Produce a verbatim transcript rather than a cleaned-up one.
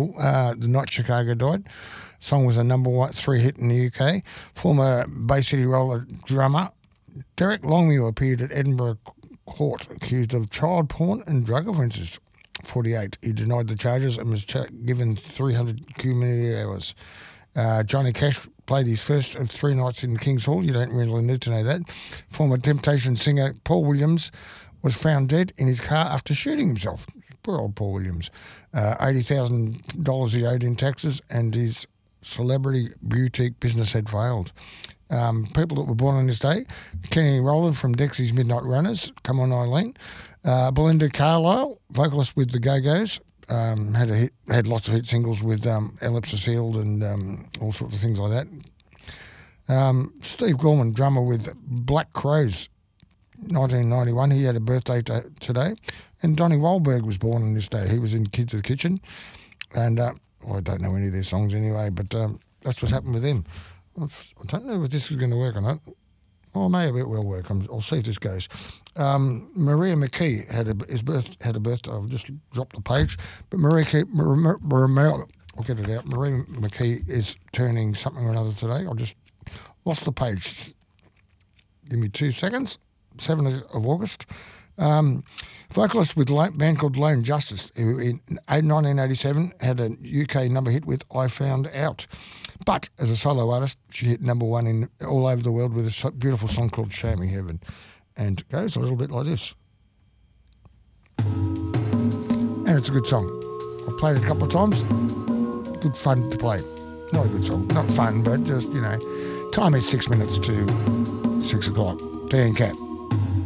Hill, uh, the night Chicago died. Song was a number one three hit in the U K. Former Bay City Roller drummer Derek Longmuir appeared at Edinburgh Court accused of child porn and drug offences. forty-eight. He denied the charges and was ch- given three hundred community hours. Uh, Johnny Cash played his first of three nights in King's Hall. You don't really need to know that. Former Temptation singer Paul Williams was found dead in his car after shooting himself. Poor old Paul Williams. Uh, eighty thousand dollars he owed in taxes, and his celebrity boutique business had failed. Um, people that were born on this day: Kenny Rowland from Dexy's Midnight Runners, Come On Eileen. Uh, Belinda Carlisle, vocalist with the Go-Go's, um, had a hit, had lots of hit singles with um, Ellipsis Healed and um, all sorts of things like that. Um, Steve Gorman, drummer with Black Crows, nineteen ninety-one. He had a birthday t- today. And Donnie Wahlberg was born on this day. He was in Kids of the Kitchen. And uh, well, I don't know any of their songs anyway, but um, that's what's happened with him. I don't know if this is going to work or not. Well, maybe it will work. I'm, I'll see if this goes. Um, Maria McKee had a, his birth, had a birthday. I've just dropped the page. But Maria, Maria, Maria, I'll get it out. Maria McKee is turning something or another today. I just lost the page. Give me two seconds. seventh of August. Um, vocalist with a band called Lone Justice, who in nineteen eighty-seven had a U K number hit with I Found Out. But as a solo artist, she hit number one in all over the world with a beautiful song called Show Me Heaven. And it goes a little bit like this. And it's a good song. I've played it a couple of times. Good fun to play. Not a good song. Not fun, but just, you know. Time is six minutes to six o'clock. Dan Cat.